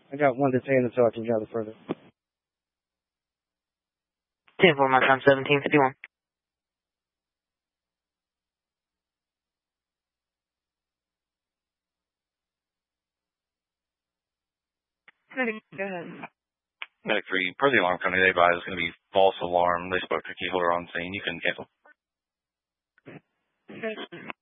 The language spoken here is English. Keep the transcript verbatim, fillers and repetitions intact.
I got one detained until I can gather further. ten four, my time, seventeen fifty-one. Go ahead. Medic three, per the alarm company, they advised it's going to be false alarm. They spoke to a key holder on scene. You can cancel. Okay.